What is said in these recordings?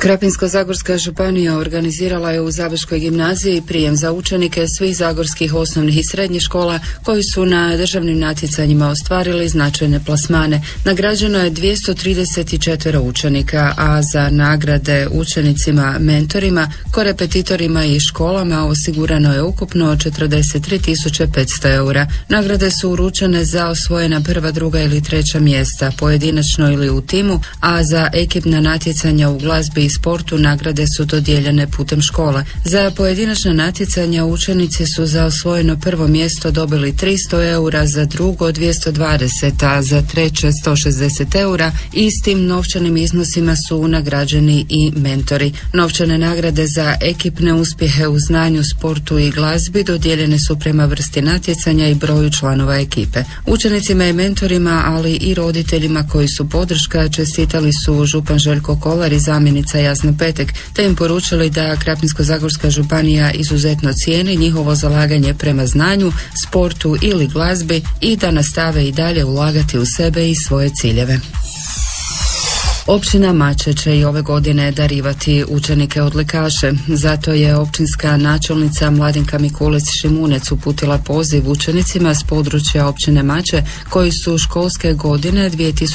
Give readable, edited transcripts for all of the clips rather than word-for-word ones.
Krapinsko-zagorska županija organizirala je u Zaboškoj gimnaziji prijem za učenike svih zagorskih osnovnih i srednjih škola koji su na državnim natjecanjima ostvarili značajne plasmane. Nagrađeno je 234 učenika, a za nagrade učenicima, mentorima, korepetitorima i školama osigurano je ukupno 43.500 eura. Nagrade su uručene za osvojena prva, druga ili treća mjesta, pojedinačno ili u timu, a za ekipna natjecanja u glazbi i sportu nagrade su dodijeljene putem škola. Za pojedinačna natjecanja učenici su za osvojeno prvo mjesto dobili 300 eura, za drugo 220, a za treće 160 eura i s tim novčanim iznosima su nagrađeni i mentori. Novčane nagrade za ekipne uspjehe u znanju, sportu i glazbi dodijeljene su prema vrsti natjecanja i broju članova ekipe. Učenicima i mentorima, ali i roditeljima koji su podrška, čestitali su župan Željko Kolar i zamjenica Jasna Petek, te im poručili da Krapinsko-zagorska županija izuzetno cijeni njihovo zalaganje prema znanju, sportu ili glazbi i da nastave i dalje ulagati u sebe i svoje ciljeve. Općina Mače će i ove godine darivati učenike odlikaše. Zato je općinska načelnica Mladenka Mikulec-Šimunec uputila poziv učenicima s područja općine Mače koji su školske godine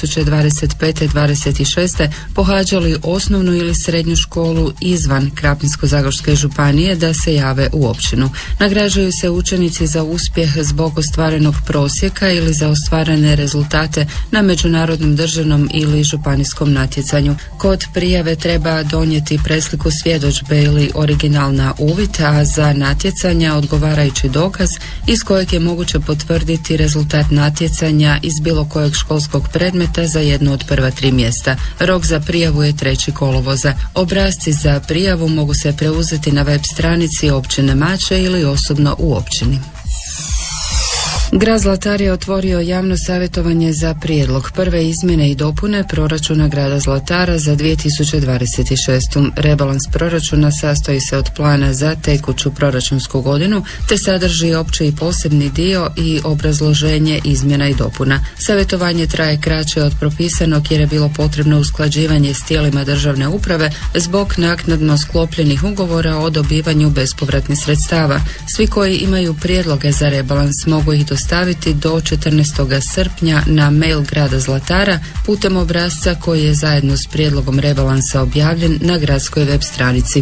2025-26 pohađali osnovnu ili srednju školu izvan Krapinsko-zagorske županije da se jave u općinu. Nagrađuju se učenici za uspjeh zbog ostvarenog prosjeka ili za ostvarene rezultate na međunarodnom, državnom ili županijskom natjecanju. Kod prijave treba donijeti presliku svjedodžbe ili original na uvid, a za natjecanja odgovarajući dokaz iz kojeg je moguće potvrditi rezultat natjecanja iz bilo kojeg školskog predmeta za jedno od prva 3 mjesta. Rok za prijavu je 3. kolovoza. Obrasci za prijavu mogu se preuzeti na web stranici općine Mače ili osobno u općini. Grad Zlatar je otvorio javno savjetovanje za prijedlog prve izmjene i dopune proračuna grada Zlatara za 2026. Rebalans proračuna sastoji se od plana za tekuću proračunsku godinu te sadrži opći i posebni dio i obrazloženje izmjena i dopuna. Savjetovanje traje kraće od propisanog jer je bilo potrebno usklađivanje s tijelima državne uprave zbog naknadno sklopljenih ugovora o dobivanju bespovratnih sredstava. Svi koji imaju prijedloge za rebalans mogu ih dostaviti do 14. srpnja na mail grada Zlatara putem obrasca koji je zajedno s prijedlogom rebalansa objavljen na gradskoj web stranici.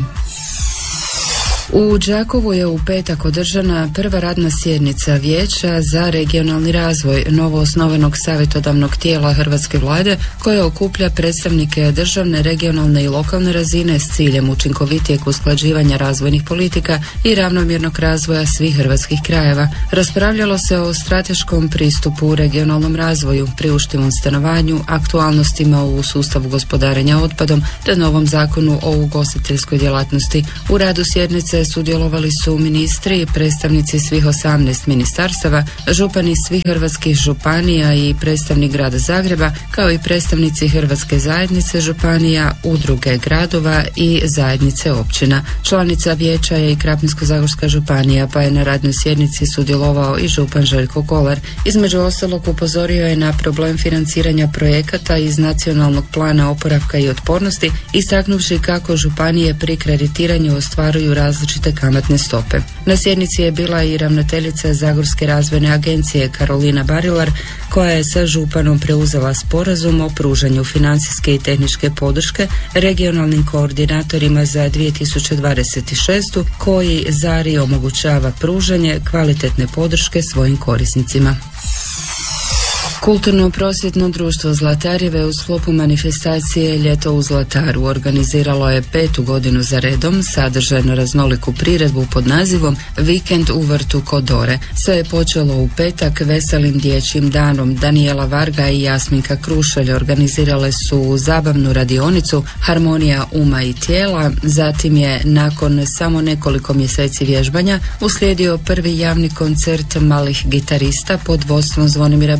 U Đakovu je u petak održana prva radna sjednica Vijeća za regionalni razvoj, novoosnovanog savjetodavnog tijela Hrvatske vlade koje okuplja predstavnike državne, regionalne i lokalne razine s ciljem učinkovitijeg usklađivanja razvojnih politika i ravnomjernog razvoja svih hrvatskih krajeva. Raspravljalo se o strateškom pristupu u regionalnom razvoju, priuštivom stanovanju, aktualnostima u sustavu gospodarenja otpadom te novom zakonu o ugostiteljskoj djelatnosti. U radu sjednice sudjelovali su ministri i predstavnici svih 18 ministarstava, župani svih hrvatskih županija i predstavnik grada Zagreba, kao i predstavnici Hrvatske zajednice županija, udruge gradova i zajednice općina. Članica vijeća je i Krapinsko-zagorska županija, pa je na radnoj sjednici sudjelovao i župan Željko Kolar. Između ostalog upozorio je na problem financiranja projekata iz Nacionalnog plana oporavka i otpornosti, istaknuvši kako županije pri kreditiranju ostvaruju različite kamatne stope. Na sjednici je bila i ravnateljica Zagorske razvojne agencije Karolina Barilar, koja je sa županom preuzela sporazum o pružanju financijske i tehničke podrške regionalnim koordinatorima za 2026. koji Zari omogućava pružanje kvalitetne podrške svojim korisnicima. Kulturno-prosvjetno društvo Zlatarjeve u sklopu manifestacije Ljeto u Zlataru organiziralo je 5. godinu za redom sadržajno raznoliku priredbu pod nazivom Vikend u vrtu kod Dore. Sve je počelo u petak veselim dječjim danom. Danijela Varga i Jasminka Krušelj organizirale su zabavnu radionicu Harmonija uma i tijela. Zatim je nakon samo nekoliko mjeseci vježbanja uslijedio prvi javni koncert malih gitarista pod vodstvom Zvonimira Bituha.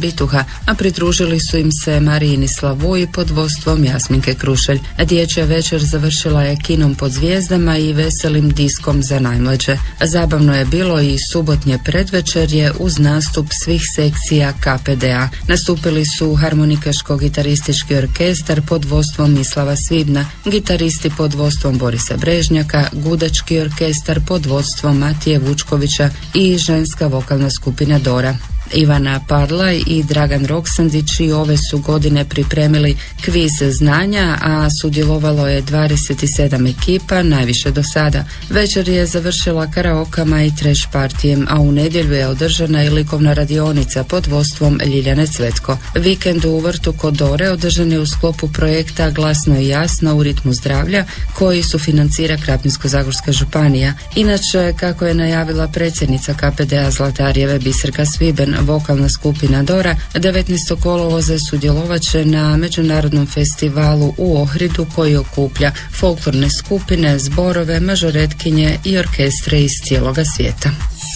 a pridružili su im se Marijini Slavuji pod vodstvom Jasminke Krušelj. Dječja večer završila je kinom pod zvijezdama i veselim diskom za najmlađe. Zabavno je bilo i subotnje predvečerje uz nastup svih sekcija KPDA. Nastupili su harmonikaško-gitaristički orkestar pod vodstvom Mislava Svibna, gitaristi pod vodstvom Borisa Brežnjaka, gudački orkestar pod vodstvom Matije Vučkovića i ženska vokalna skupina Dora. Ivana Parlaj i Dragan Roksandić i ove su godine pripremili kviz znanja, a sudjelovalo je 27 ekipa, najviše do sada. Večer je završila karaokama i trash partijem, a u nedjelju je održana i likovna radionica pod vodstvom Ljiljane Cvetko. Vikend u vrtu kod Dore održan je u sklopu projekta Glasno i jasno u ritmu zdravlja, koji sufinancira Krapinsko-zagorska županija. Inače, kako je najavila predsjednica KPDA Zlatarjeve Biserka Sviben, vokalna skupina Dora 19. kolovoza sudjelovat će na međunarodnom festivalu u Ohridu koji okuplja folklorne skupine, zborove, mažoretkinje i orkestre iz cijeloga svijeta.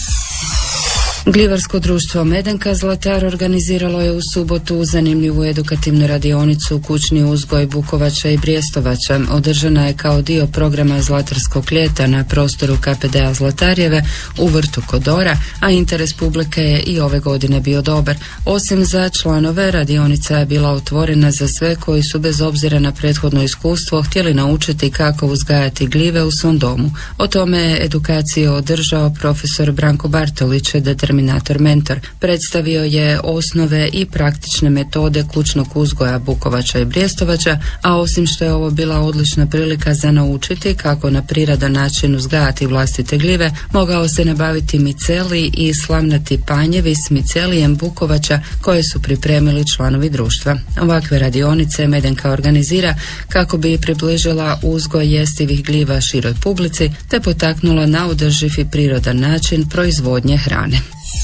Glivarsko društvo Medenka Zlatar organiziralo je u subotu zanimljivu edukativnu radionicu Kućni uzgoj Bukovača i Brijestovača. Održana je kao dio programa Zlatarskog ljeta na prostoru KPDA Zlatarjeve u vrtu kod Dora, a interes publike je i ove godine bio dobar. Osim za članove, radionica je bila otvorena za sve koji su bez obzira na prethodno iskustvo htjeli naučiti kako uzgajati gljive u svom domu. O tome je edukaciju održao profesor Branko Bartolić, determinator mentor. Predstavio je osnove i praktične metode kućnog uzgoja Bukovača i Brijestovača, a osim što je ovo bila odlična prilika za naučiti kako na prirodan način uzgajati vlastite gljive, mogao se nabaviti miceli i slamnati panjevi s micelijem Bukovača koje su pripremili članovi društva. Ovakve radionice Medenka organizira kako bi približila uzgoj jestivih gljiva široj publici te potaknula na održiv i prirodan način proizvodnje hrane.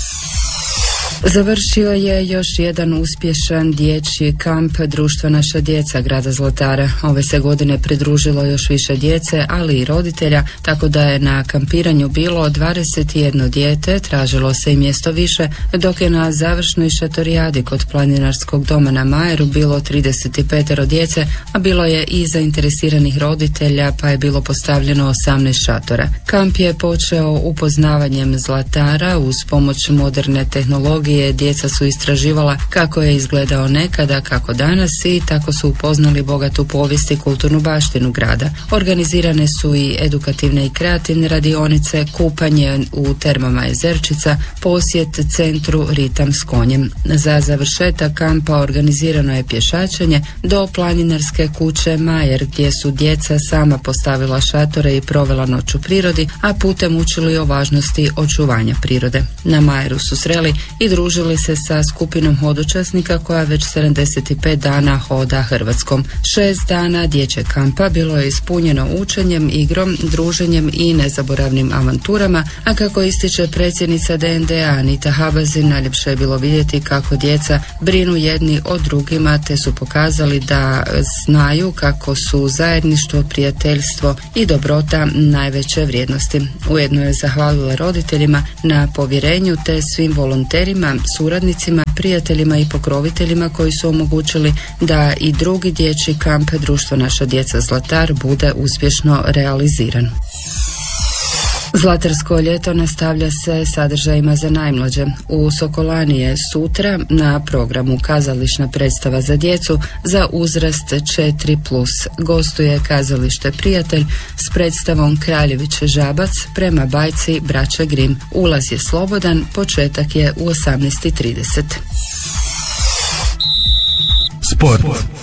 Završio je još jedan uspješan dječji kamp Društva Naša djeca grada Zlatara. Ove se godine pridružilo još više djece, ali i roditelja, tako da je na kampiranju bilo 21 dijete, tražilo se i mjesto više, dok je na završnoj šatorijadi kod Planinarskog doma na Majeru bilo 35 djece, a bilo je i zainteresiranih roditelja, pa je bilo postavljeno 18 šatora. Kamp je počeo upoznavanjem Zlatara uz pomoć moderne tehnologije. Djeca su istraživala kako je izgledao nekada, kako danas i tako su upoznali bogatu povijest i kulturnu baštinu grada. Organizirane su i edukativne i kreativne radionice, kupanje u termama Jezerčica, posjet centru Ritam s konjem. Za završetak kampa organizirano je pješačenje do planinarske kuće Majer, gdje su djeca sama postavila šatore i provela noć u prirodi, a putem učili o važnosti očuvanja prirode. Na Majeru su sreli i družili se sa skupinom hodočasnika koja već 75 dana hoda Hrvatskom. 6 dana dječjeg kampa bilo je ispunjeno učenjem, igrom, druženjem i nezaboravnim avanturama, a kako ističe predsjednica DND-a Anita Habazin, najljepše je bilo vidjeti kako djeca brinu jedni o drugima te su pokazali da znaju kako su zajedništvo, prijateljstvo i dobrota najveće vrijednosti. Ujedno je zahvalila roditeljima na povjerenju te svim volonterima, suradnicima, prijateljima i pokroviteljima koji su omogućili da i drugi dječji kamp Društvo Naša djeca Zlatar bude uspješno realiziran. Zlatarsko ljeto nastavlja se sadržajima za najmlađe. U Sokolani je sutra na programu kazališna predstava za djecu za uzrast 4+. Gostuje kazalište Prijatelj s predstavom Kraljević Žabac prema bajci Braće Grim. Ulaz je slobodan, početak je u 18:30. Sport.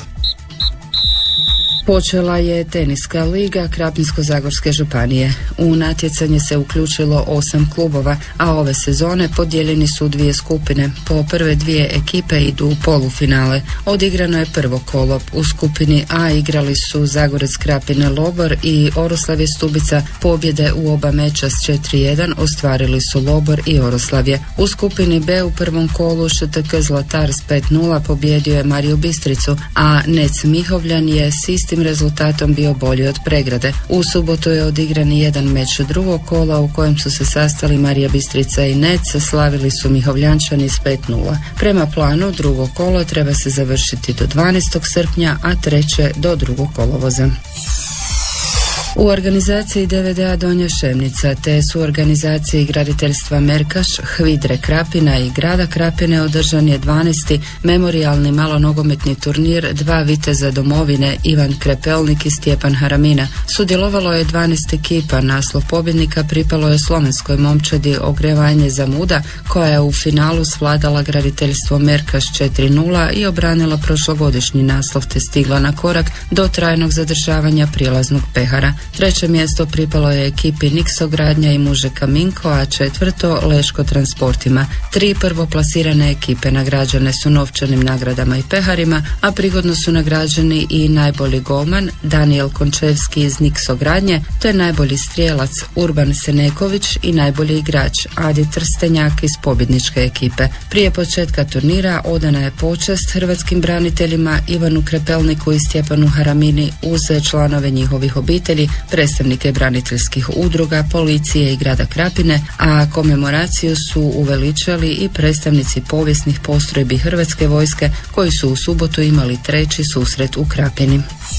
Počela je teniska liga Krapinsko-zagorske županije. U natjecanje se uključilo 8 klubova, a ove sezone podijeljeni su u 2 skupine. Po prve 2 ekipe idu u polufinale. Odigrano je prvo kolo. U skupini A igrali su Zagorec Krapine Lobor i Oroslavje Stubica. Pobjede u oba meča s 4:1 ostvarili su Lobor i Oroslavje. U skupini B u prvom kolu ŠTK Zlatar s 5:0 pobjedio je Mariju Bistricu, a Nec Mihovljan je s istim istim rezultatom bio bolji od Pregrade. U subotu je odigran jedan meč drugog kola u kojem su se sastali Marija Bistrica i Nec, slavili su Mihovljančani s 5:0. Prema planu drugo kolo treba se završiti do 12. srpnja, a treće do 2. kolovoza. U organizaciji DVD-a Donja Šemnica te su organizaciji graditeljstva Merkaš, Hvidre Krapina i grada Krapine održan je 12. memorijalni malonogometni turnir Dva viteza domovine Ivan Krepelnik i Stjepan Haramina. Sudjelovalo je 12 ekipa, naslov pobjednika pripalo je slovenskoj momčadi Ogrevanje Zamuda koja je u finalu svladala graditeljstvo Merkaš 4:0 i obranila prošlogodišnji naslov te stigla na korak do trajnog zadržavanja prijelaznog pehara. Treće mjesto pripalo je ekipi Niksogradnja i Muže Kaminko, a četvrto Leško Transportima. 3 prvoplasirane ekipe nagrađene su novčanim nagradama i peharima, a prigodno su nagrađeni i najbolji golman Daniel Končevski iz Niksogradnje, te najbolji strijelac Urban Seneković i najbolji igrač Adi Trstenjak iz pobjedničke ekipe. Prije početka turnira odana je počast hrvatskim braniteljima Ivanu Krepelniku i Stjepanu Haramini uz članove njihovih obitelji, predstavnike braniteljskih udruga, policije i grada Krapine, a komemoraciju su uveličali i predstavnici povijesnih postrojbi Hrvatske vojske koji su u subotu imali treći susret u Krapini.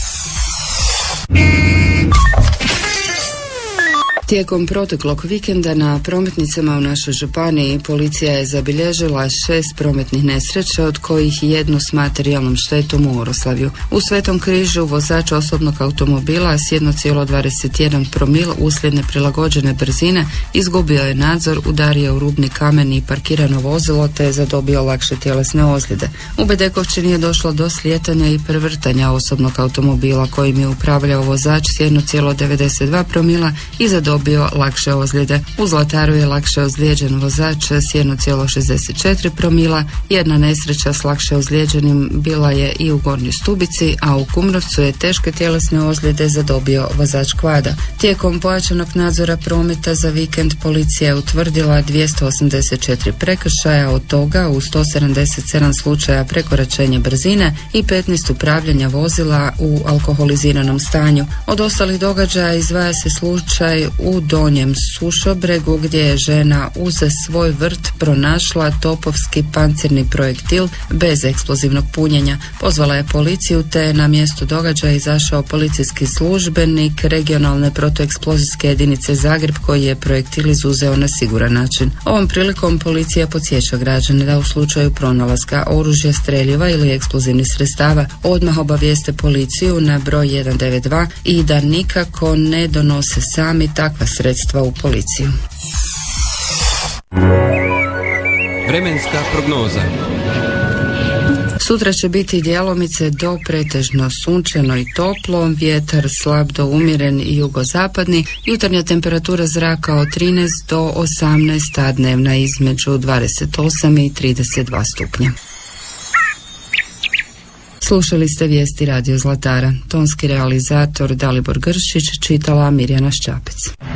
Tijekom proteklog vikenda na prometnicama u našoj županiji policija je zabilježila 6 prometnih nesreća, od kojih jednu s materijalnom štetom u Oroslavju. U Svetom Križu vozač osobnog automobila s 1,21 promil uslijed neprilagođene brzine izgubio je nadzor, udario u rubni kamen i parkirano vozilo te je zadobio lakše tjelesne ozljede. U Bedekovčini je došlo do slijetanja i prevrtanja osobnog automobila kojim je upravljao vozač s 1,92 promila i zadobio lakše ozljede. U Zlataru je lakše ozlijeđen vozač s 1,64 promila. Jedna nesreća s lakše ozlijeđenim bila je i u Gornjoj Stubici, a u Kumrovcu je teške tjelesne ozljede zadobio vozač kvada. Tijekom pojačanog nadzora prometa za vikend policija je utvrdila 284 prekršaja, od toga u 177 slučaja prekoračenja brzine i 15 upravljanja vozila u alkoholiziranom stanju. Od ostalih događaja izdvaja se slučaj u Donjem Sušobregu gdje je žena uz svoj vrt pronašla topovski pancirni projektil bez eksplozivnog punjenja. Pozvala je policiju te je na mjesto događaja izašao policijski službenik regionalne protueksplozijske jedinice Zagreb koji je projektil izuzeo na siguran način. Ovom prilikom policija podsjeća građane da u slučaju pronalaska oružja, streljiva ili eksplozivnih sredstava odmah obavijeste policiju na broj 192 i da nikako ne donose sami takva sredstva u policiju. Vremenska prognoza. Sutra će biti djelomice do pretežno sunčano i toplo, vjetar slab do umjeren i jugozapadni, jutarnja temperatura zraka od 13 do 18, a dnevna između 28 i 32 stupnja. Slušali ste vijesti Radio Zlatara. Tonski realizator Dalibor Gršić, čitala Mirjana Šćapec.